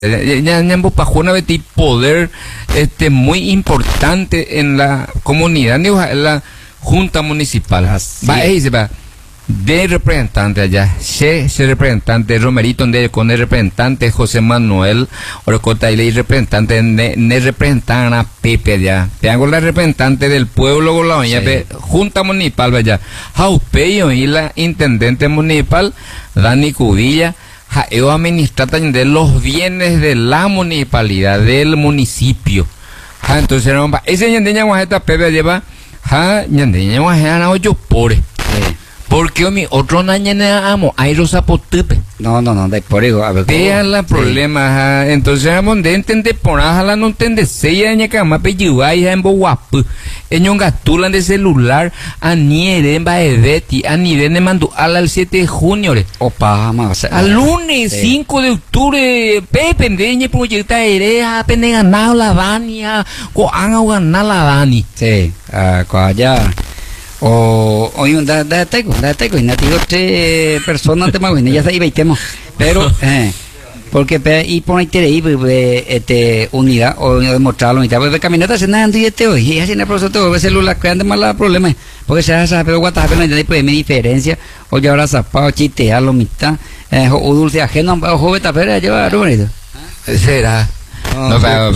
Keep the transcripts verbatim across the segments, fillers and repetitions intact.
Ñambopajuna betí poder este muy importante en la comunidad, en la junta municipal. Va ahí se va de representante allá, se se representante Romerito de con el representante José Manuel Orcota y el representante ne representante a Pepe allá. Tengo la representante del pueblo con la doña junta municipal allá. Jaupeyo y la intendente municipal Dani Cudilla. Ja, ellos administran de los bienes de la municipalidad, del municipio. Ja, entonces, ese ñandeña guajeta Pepe lleva, ja, ñandeña guajeta ocho pobres. Porque mi otro nañana amo, hay rosa potupe. No, no, no, de por eso, a ver. Vean la problema, ja. Entonces, vamos de entender por la no entender seis años que más peyuay en Boguapu. Ellos gatulan de celular, a nieve en Baedeti, a nieve de Manduala el siete de junio. Opa, más. Al lunes cinco de octubre, Pepe, de proyecta hereja, pende ganado la Dania, coan o ganar la Dani. Sí, ah, allá. O hoy un da da teco da teco y nativo tres personas te más ya está ahí veitemos pero eh, porque pe, y pone ahí este unidad o demostrarlo unidad pues caminata se nada y este hoy y así en el proceso todo celular que ande más la problema porque se hace pero WhatsApp no hay pues mi diferencia o ya ahora zapado chitearlo mitad eh, o dulce ajeno o joven tapera lleva bonito será. No, pero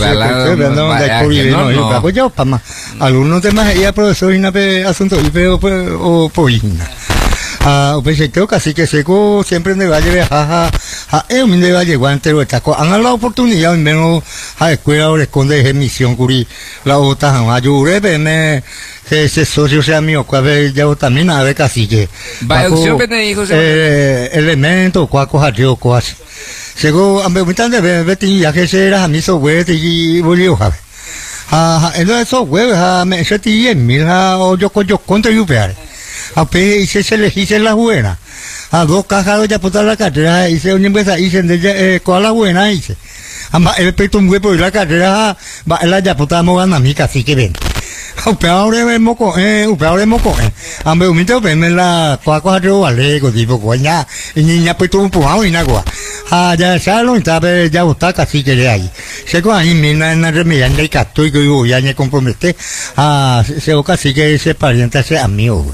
algunos temas ella profesor y una asunto y veo o poina ah pues creo que así que seco siempre de valle de jaja a él me de valle guante lo está han la oportunidad en menos a escuela o esconde de misión curi la otra ayude bene ese socio sea mío que ya también a ver casi que elemento cuaco hario coas según a mí me están de ver ya que será a mí so güey y volvió a ver ah entonces eso güey me se tiene mira o yo yo contra yo ver a pe y se se le hice la buena a dos cajas ya puta la carrera y se un empresa y se de con la buena hice amba el peto un huevo y la carrera va la ya puta mo gana mi casi que ven ahora vemos con eh ahora vemos con eh ambe un mito ven la cuaco yo vale con tipo coña y niña pues un poco y nada ah ya salón está ya está casi que de ahí se con ahí mina en la remedia de casto y que yo ya me compromete ah se o casi que ese pariente ese amigo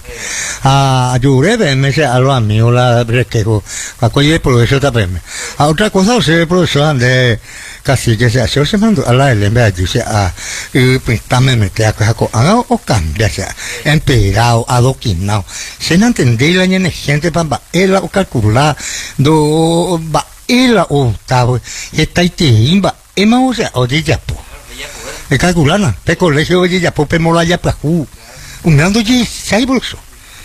ah ayude verme a los amigos la resquejo cuaco y por eso también a otra cosa o sea profesor de casi que se hace se mandó a la en vez de dice ah y pues también me te aco haga o cambia sea empedrado adoquinado se no entender la gente para él o calcular do va él o estaba está ahí imba ema o sea o de yapo el calculana pe colegio de yapo pe mola ya para ju un ando y sai bolso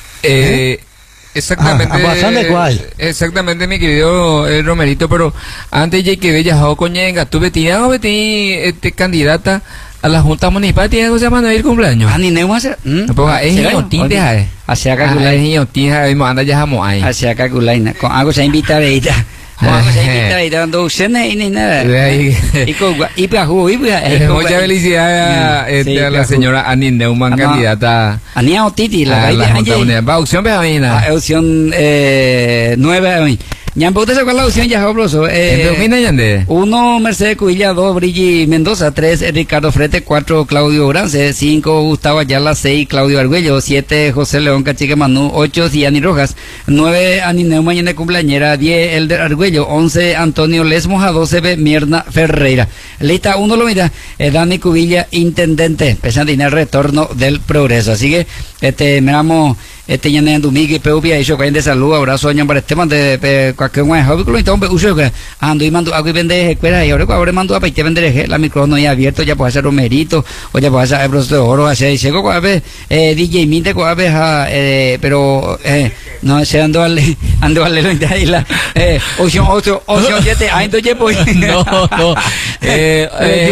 eh exactamente, ah, exactamente mi querido eh, Romerito, pero antes de que viajó con Ñenga, tú betía o betí este candidata a la Junta Municipal, tiene José Manuel cumpleaños. Ah, ni ne va a ser. Pues es ñotín de ahí. Hacia calcular. Es ñotín, anda ya jamo ahí. Hacia calcular, con algo se invita a ella. Vamos a invitar y dando opciones y ni nada. Y con y para jugar. Mucha felicidad a, este, a la señora Ani Neumann, no, candidata a Nia Otiti, la, la Junta Municipal. Va opción Benjamina. Opción eh, nueve. Ñampo, ¿te la opción ya habloso? Eh, uno, Mercedes Cubilla, dos, Brigi Mendoza, tres, Ricardo Frete, cuatro, Claudio Urance, cinco, Gustavo Ayala, seis, Claudio Argüello, siete, José León Cachique Manú, ocho, Ciani Rojas, nueve, Ani Neumann de cumpleañera, diez, Elder Argüello, once, Antonio Lesmoja, doce, Mierna Ferreira. Lista uno, lo mira, eh, Dani Cubilla, intendente, pensando en el retorno del progreso. Así que, este, miramos, este ya en domingo y peupia eso que de salud abrazo año para este man de cualquier un hobby que lo entonces uso que ando y mando algo y vende escuela y ahora ahora mando a peite vender la micrófono ya abierto ya puede hacer romerito o ya puede hacer el proceso de oro hacer y seco a ver eh D J Minte a ver eh pero eh no se ando al ando al lo de la eh opción ocho opción siete ahí entonces pues no no eh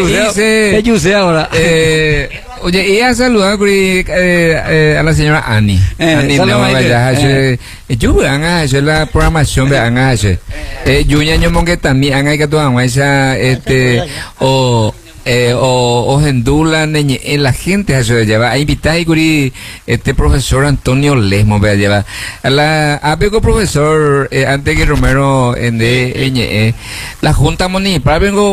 eh yo sé ahora eh oye, ella saluda eh, a la señora Ani. Eh, Ani no vaya a hacer. Yo voy a hacer la programación, voy a hacer. Eh, yo ya no monge también, han que tomar esa, este, o eh, o, o endulan en, en la gente eso lleva a invitar y este profesor Antonio Lesmo vea lleva a la apego profesor eh, antes que Romero en de eh, la Junta Municipal vengo